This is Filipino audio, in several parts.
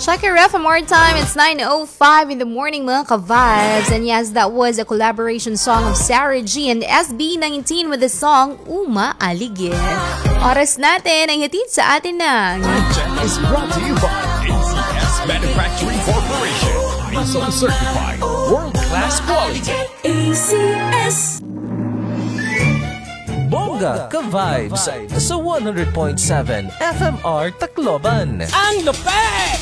Check your ref one more time. It's 9:05 in the morning, mga ka-vibes. And yes, that was a collaboration song of Sarah G and SB19 with the song Uma Aligid. Oras natin ay hatid sa atin ng is brought to you by ACS Manufacturing Corporation. ISO certified world-class quality. ACS. Bongga ka-vibes sa 100.7 FMR Tacloban. Ang lupet!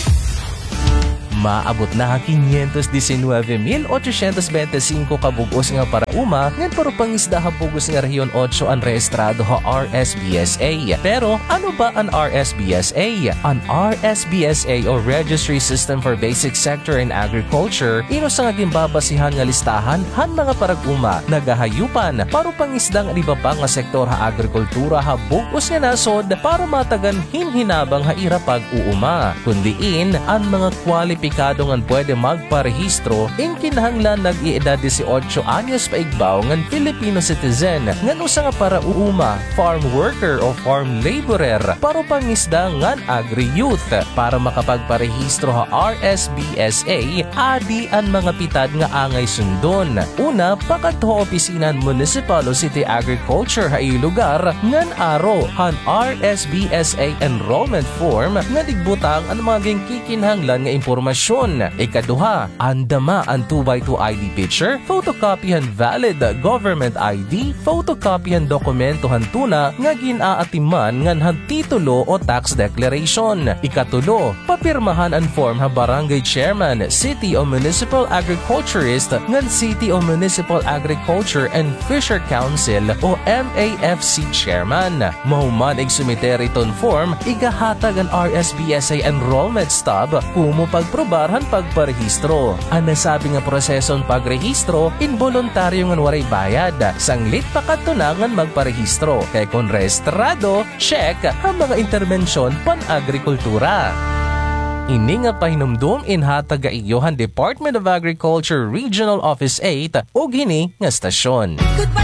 Maabot na 519,825 kabugos nga para uma ngan parupangisda habugos nga rehiyon 8 ang rehistrado ha RSBSA. Pero ano ba ang RSBSA? Ang RSBSA o Registry System for Basic Sector in Agriculture ino sa nga gimbabasihan nga listahan han mga parag-uma nagahayupan parupangisda nga iba pa nga sektor ha agrikultura habugos nga nasod para matagan hinhinabang ha ira pag-uuma. Kundiin ang mga kwalipikasyon kadongan pwede magparehistro in kinahanglan nag-iedad 18 anyos paigbaw ngan Filipino citizen ngan usa nga para uuma, farm worker o farm laborer para pangisda ngan agri-youth para makapagparehistro ha RSBSA adi ang mga pitad nga angay sundon. Una, pakadto opisina Municipal o City Agriculture ha lugar ngan aro han RSBSA enrollment form nga digbutang ang mga kikinahanglan nga impormasyon. Ikaduha, andama ang 2x2 ID picture, photocopyhan valid government ID, photocopyhan dokumentohan tuna nga ginaatiman ngan han titulo o tax declaration. Ikatulo, papirmahan ang form ha barangay chairman, city o municipal agriculturist ngan city o municipal agriculture and fisher council o MAFC chairman. Mahuman ig sumiter iton form, igahatag ang RSBSA enrollment stub kumo pagprobahan pagparehistro. Ang nasabi nga proseson pagrehistro, involuntaryo nga waray bayad. Sanglit pa katunangan magparehistro. Kay kung rehistrado, check ang mga intervensyon pan-agrikultura. Ini nga pahinumdum inhatag iyohan Department of Agriculture Regional Office 8 o gini nga stasyon. Goodbye.